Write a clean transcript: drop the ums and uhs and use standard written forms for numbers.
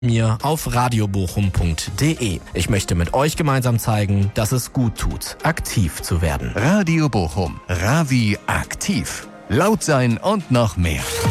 mir auf radiobochum.de. Ich möchte mit euch gemeinsam zeigen, dass es gut tut, aktiv zu werden. Radio Bochum. Ravi aktiv. Laut sein und noch mehr.